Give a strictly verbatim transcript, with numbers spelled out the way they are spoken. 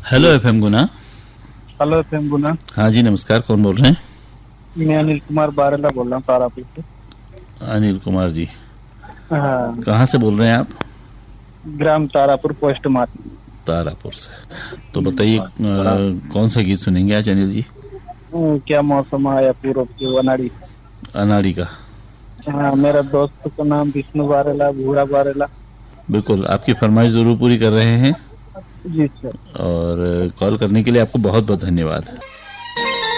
Hello FM गुना। Hello FM गुना। हाँ जी नमस्कार, कौन बोल रहे हैं? मैं अनिल कुमार बारेला बोल रहा हूँ तारापुर से। अनिल कुमार जी, हाँ, कहाँ से बोल रहे हैं आप? ग्राम तारापुर, पोस्ट मार्क। तारापुर से। तो बताइए कौन सा गीत सुनेंगे आज अनिल जी? क्या मौसम आया पूरब की अनाड़ी। अनाड़ी का। हाँ, मेरा दोस्त का नाम विष्णु बारेला, भूरा बारेला। बिल्कुल, आपकी फरमाइश जरूर पूरी कर रहे हैं। जी सर। और कॉल करने के लिए आपको बहुत बहुत धन्यवाद।